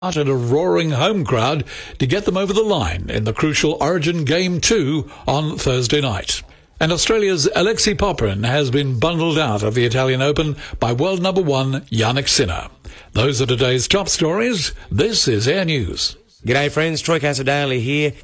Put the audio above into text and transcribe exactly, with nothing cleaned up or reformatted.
And a roaring home crowd to get them over the line in the crucial Origin Game two on Thursday night. And Australia's Alexei Popyrin has been bundled out of the Italian Open by world number one Jannik Sinner. Those are today's top stories. This is Air News. G'day friends, Troy Casadale here.